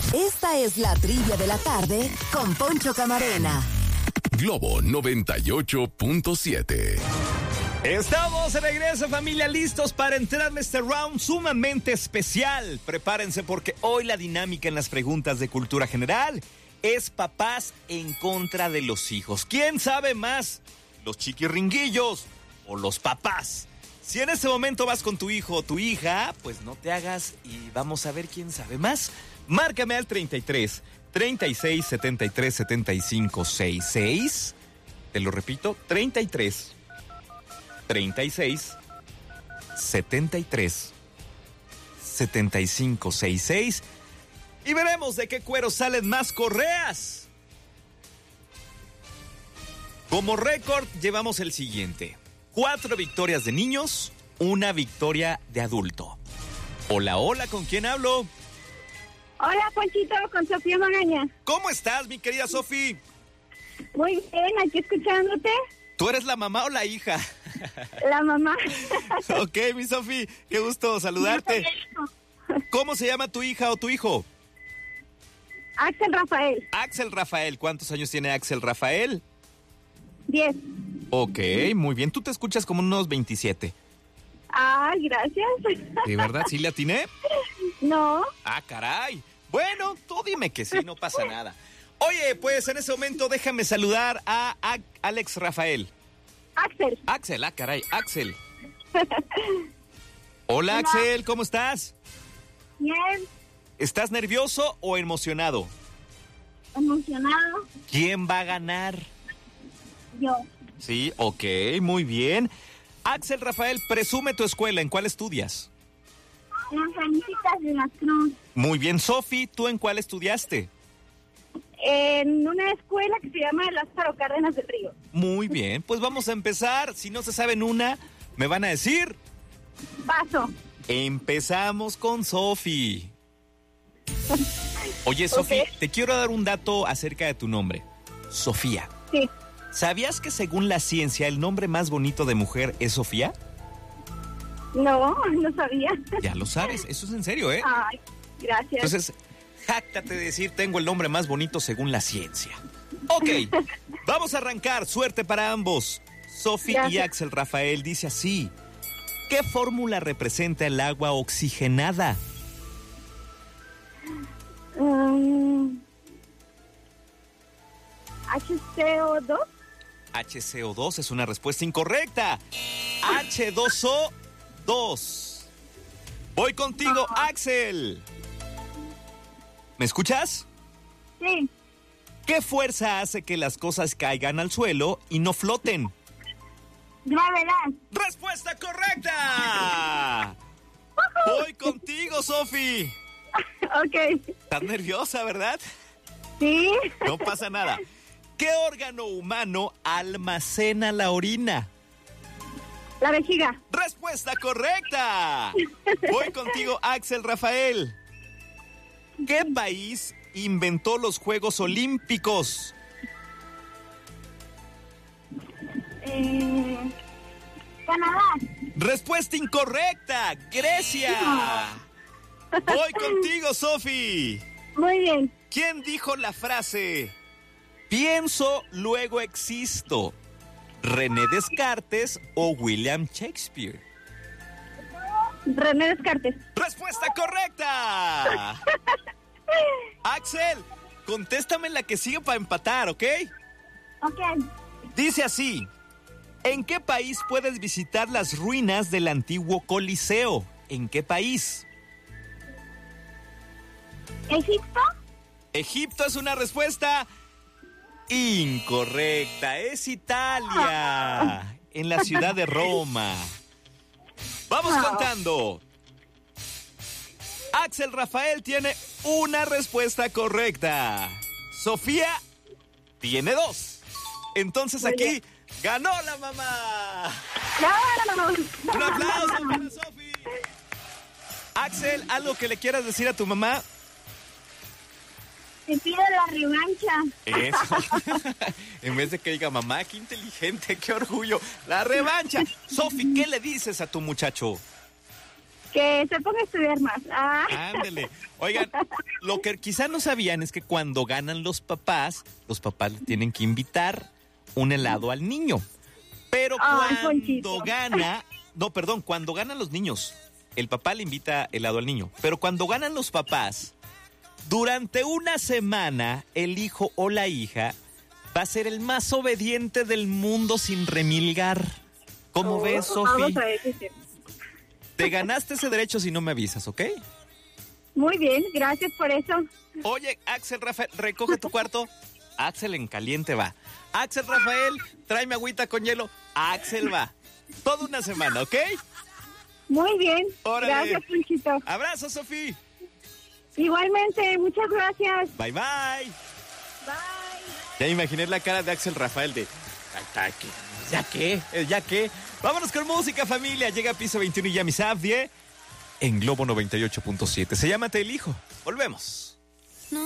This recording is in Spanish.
Esta es la trivia de la tarde con Poncho Camarena. Globo 98.7. Estamos de regreso, familia, listos para entrar en este round sumamente especial. Prepárense porque hoy la dinámica en las preguntas de cultura general es papás en contra de los hijos. ¿Quién sabe más? ¿Los chiquirringuillos o los papás? Si en este momento vas con tu hijo o tu hija, pues no te hagas y vamos a ver quién sabe más. Márcame al 33 36 73 75 66. Te lo repito, 33 36 73 75 66 y veremos de qué cuero salen más correas. Como récord llevamos el siguiente: 4 victorias de niños, 1 victoria de adulto. Hola, hola, ¿con quién hablo? Hola, Ponchito, con Sofía Magaña. ¿Cómo estás, mi querida Sofi? Muy bien, aquí escuchándote. ¿Tú eres la mamá o la hija? La mamá. Ok, mi Sofi, qué gusto saludarte. ¿Cómo se llama tu hija o tu hijo? Axel Rafael. Axel Rafael. ¿Cuántos años tiene Axel Rafael? 10. Ok, muy bien. Tú te escuchas como unos 27. Ay, gracias. ¿De verdad? ¿Sí le atiné? No. Ah, caray. Bueno, tú dime que sí, no pasa nada. Oye, pues en ese momento déjame saludar a Alex Rafael. Axel. Axel, caray, Axel. Hola, Axel, ¿cómo estás? Bien. ¿Estás nervioso o emocionado? Emocionado. ¿Quién va a ganar? Yo. Sí, ok, muy bien. Axel Rafael, presume tu escuela, ¿en cuál estudias? En Las Anitas de la Cruz. Muy bien, Sofi, ¿tú en cuál estudiaste? En una escuela que se llama Lázaro Cárdenas del Río. Muy bien, pues vamos a empezar. Si no se saben una, me van a decir. Paso. Empezamos con Sofi. Oye, Sofi, te quiero dar un dato acerca de tu nombre. Sofía. Sí. ¿Sabías que según la ciencia el nombre más bonito de mujer es Sofía? No, no sabía. Ya lo sabes, eso es en serio, ¿eh? Ay, gracias. Entonces, jáctate de decir, tengo el nombre más bonito según la ciencia. Ok, vamos a arrancar. Suerte para ambos. Sofi y Axel Rafael dice así: ¿qué fórmula representa el agua oxigenada? HCO2. HCO2 es una respuesta incorrecta. H2O2. Voy contigo, Axel. ¿Me escuchas? Sí. ¿Qué fuerza hace que las cosas caigan al suelo y no floten? Gravedad. ¡Respuesta correcta! Voy contigo, Sofi. Ok. ¿Estás nerviosa, verdad? Sí. No pasa nada. ¿Qué órgano humano almacena la orina? La vejiga. ¡Respuesta correcta! Voy contigo, Axel Rafael. ¿Qué país inventó los Juegos Olímpicos? Canadá. Respuesta incorrecta, Grecia. Voy contigo, Sofi. Muy bien. ¿Quién dijo la frase pienso, luego existo? ¿René Descartes o William Shakespeare? René Descartes. ¡Respuesta correcta! Axel, contéstame la que sigue para empatar, ¿ok? Ok. Dice así: ¿en qué país puedes visitar las ruinas del antiguo Coliseo? ¿En qué país? ¿Egipto? Egipto es una respuesta incorrecta. Es Italia, en la ciudad de Roma. Vamos contando. Axel Rafael tiene una respuesta correcta. Sofía tiene 2. Entonces aquí ganó la mamá. No. Un aplauso para Sofi. Axel, ¿algo que le quieras decir a tu mamá? Te pido la revancha. Eso. En vez de que diga, mamá, qué inteligente, qué orgullo. La revancha. Sofi, ¿qué le dices a tu muchacho? Que se ponga a estudiar más. Ándele. Oigan, lo que quizá no sabían es que cuando ganan los papás le tienen que invitar un helado al niño. Pero cuando cuando ganan los niños, el papá le invita helado al niño. Pero cuando ganan los papás, durante una semana, el hijo o la hija va a ser el más obediente del mundo sin remilgar. ¿Cómo ves, Sofi? Vamos a ver si sí. Te ganaste ese derecho si no me avisas, ¿ok? Muy bien, gracias por eso. Oye, Axel, Rafael, recoge tu cuarto. Axel en caliente va. Axel, Rafael, tráeme agüita con hielo. Axel va. Toda una semana, ¿ok? Muy bien. Órale. Gracias, Ponchito. Abrazo, Sofi. Igualmente, muchas gracias. Bye, bye. Bye. Ya imaginé la cara de Axel Rafael de... ¿Ya qué? ¿Ya qué? Vámonos con música, familia. Llega a Piso 21 y Yami Sabdie en Globo 98.7. Se llama Te Elijo. Volvemos.